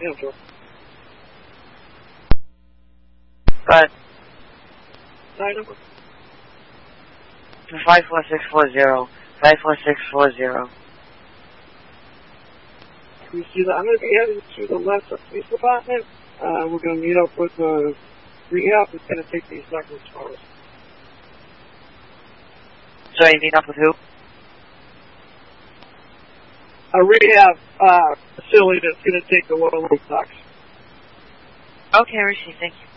Yeah, sure. Go ahead. Side number? 54640. 54640. You see that? I'm going to be heading to the left of the police department. We're going to meet up with the rehab. It's going to take these seconds for us. So you meet up with who? A rehab facility that's going to take the low sucks. Okay, Rishi, thank you.